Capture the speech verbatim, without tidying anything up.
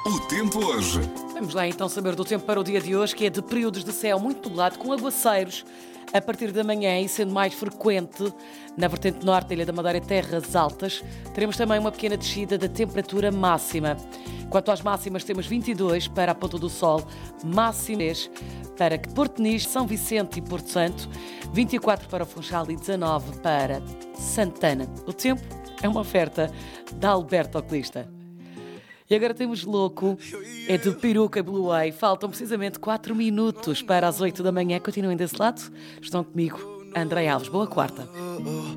O tempo hoje. Vamos lá então saber do tempo para o dia de hoje, que é de períodos de céu muito nublado, com aguaceiros a partir da manhã e sendo mais frequente na vertente norte da Ilha da Madeira e terras altas. Teremos também uma pequena descida da temperatura máxima. Quanto às máximas, temos vinte e dois para a Ponta do Sol, máximas para Porto Nis, São Vicente e Porto Santo, vinte e quatro para o Funchal e dezanove para Santana. O tempo é uma oferta da Alberto Oclista. E agora temos Louco, é de Peruca Blue Way. Faltam precisamente quatro minutos para as oito da manhã. Continuem desse lado. Estão comigo, André Alves. Boa quarta.